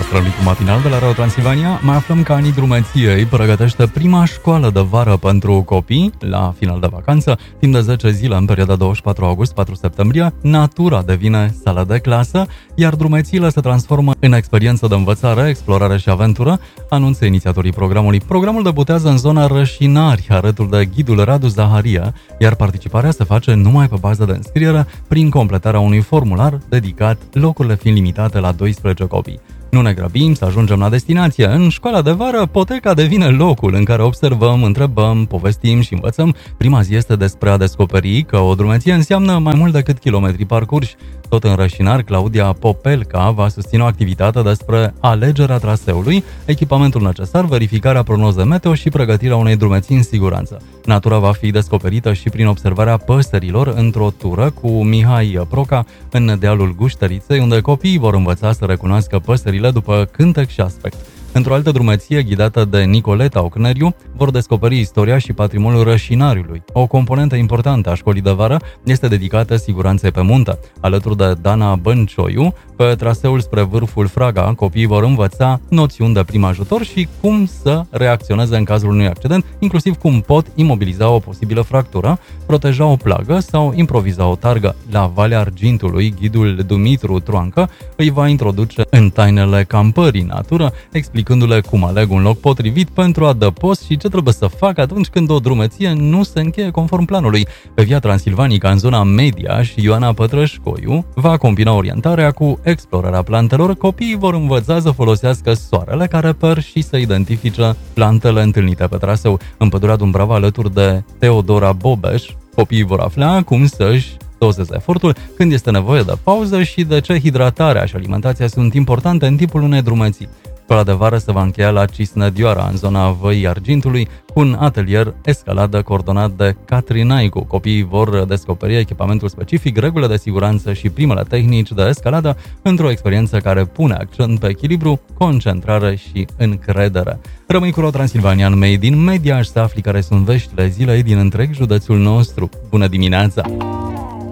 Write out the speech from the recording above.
Rănicul matinal de la Radio Transilvania, mai aflăm că Anii Drumeției pregătește prima școală de vară pentru copii la final de vacanță. Timp de 10 zile, în perioada 24 august-4 septembrie, natura devine sală de clasă, iar drumețiile se transformă în experiență de învățare, explorare și aventură, anunță inițiatorii programului. Programul debutează în zona Rășinari, alături de ghidul Radu Zaharia, iar participarea se face numai pe bază de înscriere, prin completarea unui formular dedicat, locurile fiind limitate la 12 copii. Nu ne grăbim să ajungem la destinație. În școala de vară, Poteca devine locul în care observăm, întrebăm, povestim și învățăm. Prima zi este despre a descoperi că o drumeție înseamnă mai mult decât kilometri parcurși. Tot în Rășinari, Claudia Popelca va susține o activitate despre alegerea traseului, echipamentul necesar, verificarea prognozei meteo și pregătirea unei drumeții în siguranță. Natura va fi descoperită și prin observarea păsărilor într-o tură cu Mihai Proca în dealul Guștăriței, unde copiii vor învăța să recunoască păsările după cântec și aspect. Într-o altă drumeție, ghidată de Nicoleta Ocneriu, vor descoperi istoria și patrimoniul Rășinariului. O componentă importantă a școlii de vară este dedicată siguranței pe munte. Alături de Dana Băncioiu, pe traseul spre vârful Fraga, copiii vor învăța noțiuni de prim ajutor și cum să reacționeze în cazul unui accident, inclusiv cum pot imobiliza o posibilă fractură, proteja o plagă sau improviza o targă. La Valea Argintului, ghidul Dumitru Troancă îi va introduce în tainele campării natură, explicându-le cum aleg un loc potrivit pentru adăpost și ce trebuie să facă atunci când o drumeție nu se încheie conform planului. Pe Via Transilvanica, în zona Mediaș, Ioana Pătrășcoiu va combina orientarea cu explorarea plantelor. Copiii vor învăța să folosească soarele ca reper și să identifice plantele întâlnite pe traseu. În pădurea Dumbrava, alături de Teodora Bobeș, copiii vor afla cum să-și doseze efortul, când este nevoie de pauză și de ce hidratarea și alimentația sunt importante în timpul unei drumeții. Școala de vară se va încheia la Cisnădioara, în zona Văii Argintului, cu un atelier escaladă coordonat de Catrinaicu. Copiii vor descoperi echipamentul specific, regulile de siguranță și primele tehnici de escaladă într-o experiență care pune accent pe echilibru, concentrare și încredere. Rămâi cu Radio Transilvania Made in Media și să afli care sunt veștile zilei din întreg județul nostru. Bună dimineața!